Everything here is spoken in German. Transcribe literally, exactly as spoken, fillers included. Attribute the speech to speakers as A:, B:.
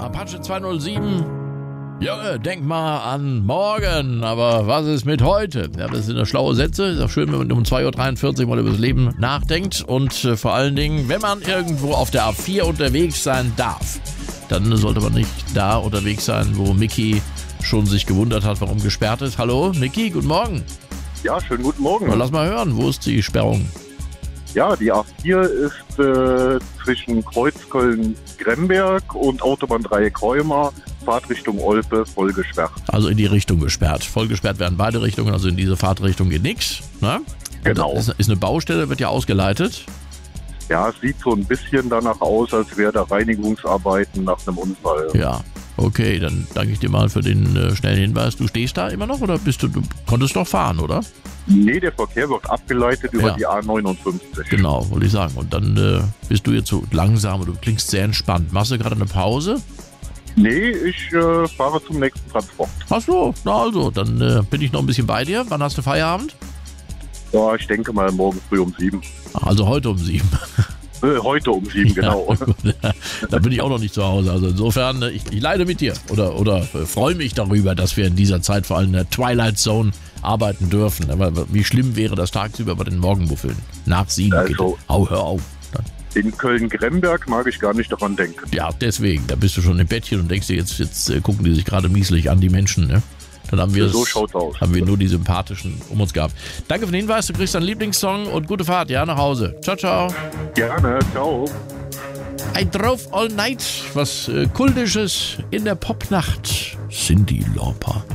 A: Apache zweihundertsieben. Junge, denk mal an morgen, aber was ist mit heute? Ja, das sind ja schlaue Sätze. Ist auch schön, wenn man um zwei Uhr dreiundvierzig mal über das Leben nachdenkt. Und äh, vor allen Dingen, wenn man irgendwo auf der A vier unterwegs sein darf, dann sollte man nicht da unterwegs sein, wo Micky schon sich gewundert hat, warum gesperrt ist. Hallo, Micky, guten Morgen.
B: Ja, schönen guten Morgen.
A: Mal, lass mal hören, wo ist die Sperrung?
B: Ja, die A vier ist äh, zwischen Kreuzköln-Gremberg und Autobahndreieck Heuma, Fahrtrichtung Olpe, voll gesperrt.
A: Also in die Richtung gesperrt. Voll gesperrt werden beide Richtungen, also in diese Fahrtrichtung geht nichts. Ne?
B: Genau.
A: Das ist eine Baustelle, wird ja ausgeleitet.
B: Ja, es sieht so ein bisschen danach aus, als wäre da Reinigungsarbeiten nach einem Unfall.
A: Ja, okay, dann danke ich dir mal für den äh, schnellen Hinweis. Du stehst da immer noch oder bist du, du konntest doch fahren, oder?
B: Nee, der Verkehr wird abgeleitet über
A: Ja.
B: die A neunundfünfzig.
A: Genau, wollte ich sagen. Und dann äh, bist du jetzt so langsam und du klingst sehr entspannt. Machst du gerade eine Pause?
B: Nee, ich äh, fahre zum nächsten Transport.
A: Ach so, na also, dann äh, bin ich noch ein bisschen bei dir. Wann hast du Feierabend?
B: Ja, ich denke mal morgen früh um sieben.
A: Also heute um sieben.
B: Äh, heute um sieben, genau.
A: Ja, gut. Da bin ich auch noch nicht zu Hause. Also insofern, ich, ich leide mit dir oder, oder äh, freue mich darüber, dass wir in dieser Zeit vor allem in der Twilight Zone arbeiten dürfen. Aber wie schlimm wäre das tagsüber bei den Morgenmuffeln? Nach sieben
B: Also,
A: geht es. Au, hör auf.
B: In Köln-Gremberg mag ich gar nicht daran denken.
A: Ja, deswegen. Da bist du schon im Bettchen und denkst dir, jetzt, jetzt äh, gucken die sich gerade mieselig an, die Menschen, ne? Dann haben wir,
B: So
A: es-
B: schaut's aus.
A: haben wir nur die Sympathischen um uns gehabt. Danke für den Hinweis. Du kriegst deinen Lieblingssong und gute Fahrt, ja, nach Hause. Ciao, ciao.
B: Gerne, ciao.
A: I drove all night. Was äh, Kultisches in der Popnacht. Cyndi Lauper.